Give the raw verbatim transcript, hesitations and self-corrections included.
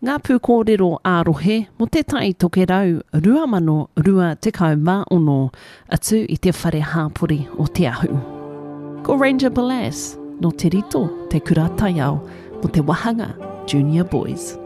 Ngā pūkōrero ārohe mo te tai toke rau rua mano rua tekau mā ono atu i te whare hāpori o te ahu. Ko Ranger Balas no te rito te kura tai au mo te Wahanga Junior Boys.